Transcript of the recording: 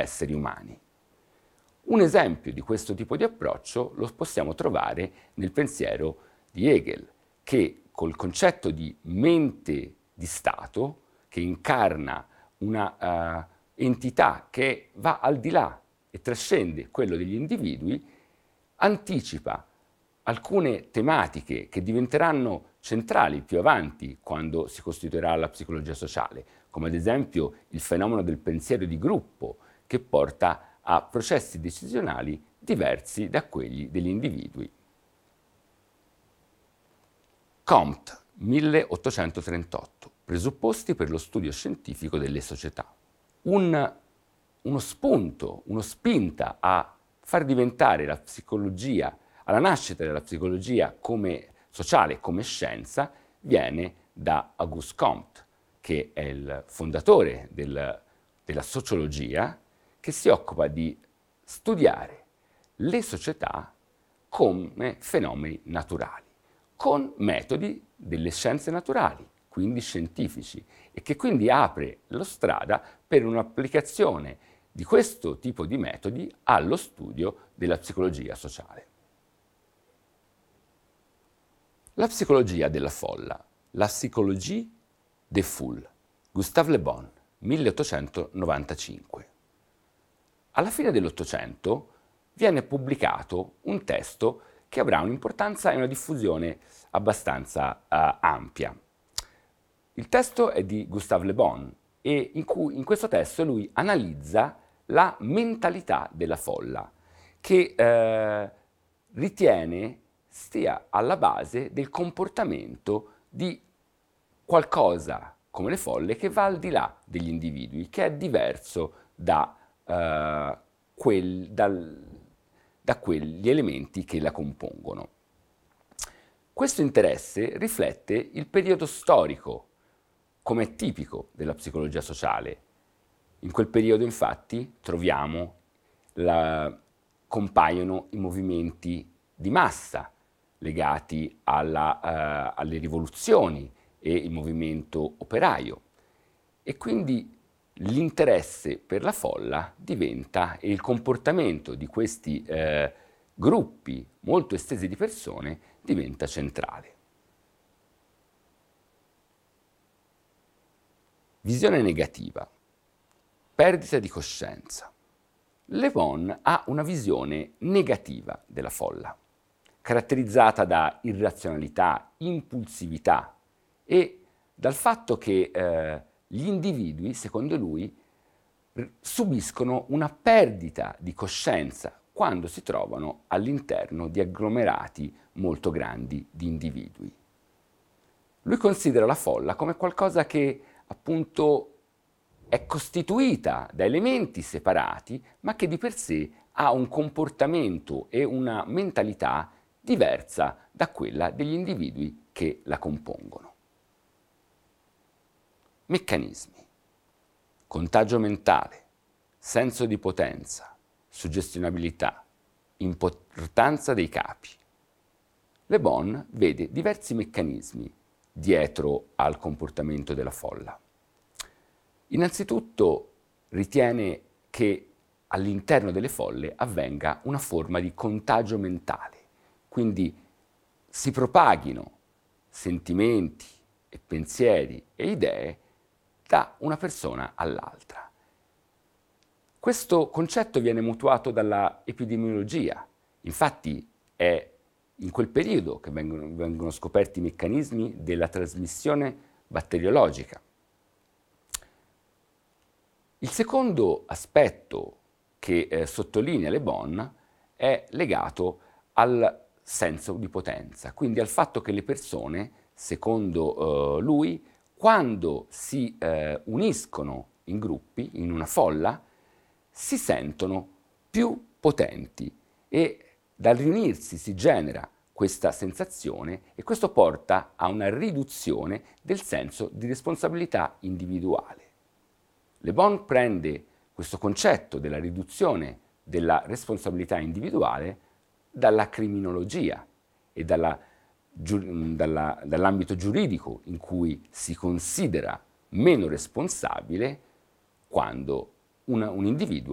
esseri umani. Un esempio di questo tipo di approccio lo possiamo trovare nel pensiero di Hegel, che col concetto di mente di Stato, che incarna una entità che va al di là e trascende quello degli individui, anticipa alcune tematiche che diventeranno centrali più avanti quando si costituirà la psicologia sociale, come ad esempio il fenomeno del pensiero di gruppo, che porta a processi decisionali diversi da quelli degli individui. Comte, 1838, presupposti per lo studio scientifico delle società. Uno spunto, uno spinta a far diventare la psicologia, alla nascita della psicologia come sociale, come scienza, viene da Auguste Comte, che è il fondatore della sociologia, che si occupa di studiare le società come fenomeni naturali, con metodi delle scienze naturali, quindi scientifici, e che quindi apre la strada per un'applicazione di questo tipo di metodi allo studio della psicologia sociale. La psicologia della folla, la psychologie des foules, Gustave Le Bon, 1895. Alla fine dell'Ottocento viene pubblicato un testo che avrà un'importanza e una diffusione abbastanza ampia. Il testo è di Gustave Le Bon e in questo testo lui analizza la mentalità della folla, che ritiene stia alla base del comportamento di qualcosa come le folle che va al di là degli individui, che è diverso da quegli elementi che la compongono. Questo interesse riflette il periodo storico, come è tipico della psicologia sociale. In quel periodo, infatti, compaiono i movimenti di massa legati alle rivoluzioni e il movimento operaio. E quindi l'interesse per la folla diventa, e il comportamento di questi gruppi molto estesi di persone diventa centrale. Visione negativa, perdita di coscienza. Le Bon ha una visione negativa della folla, caratterizzata da irrazionalità, impulsività e dal fatto che gli individui, secondo lui, subiscono una perdita di coscienza quando si trovano all'interno di agglomerati molto grandi di individui. Lui considera la folla come qualcosa che appunto è costituita da elementi separati, ma che di per sé ha un comportamento e una mentalità diversa da quella degli individui che la compongono. Meccanismi: contagio mentale, senso di potenza, suggestionabilità, importanza dei capi. Le Bon vede diversi meccanismi dietro al comportamento della folla. Innanzitutto ritiene che all'interno delle folle avvenga una forma di contagio mentale, quindi si propaghino sentimenti e pensieri e idee da una persona all'altra. Questo concetto viene mutuato dalla epidemiologia, infatti è in quel periodo che vengono scoperti i meccanismi della trasmissione batteriologica. Il secondo aspetto che sottolinea Le Bon è legato al senso di potenza, quindi al fatto che le persone, secondo lui, quando si uniscono in gruppi, in una folla, si sentono più potenti e dal riunirsi si genera questa sensazione e questo porta a una riduzione del senso di responsabilità individuale. Le Bon prende questo concetto della riduzione della responsabilità individuale dalla criminologia e dall'ambito giuridico, in cui si considera meno responsabile quando un individuo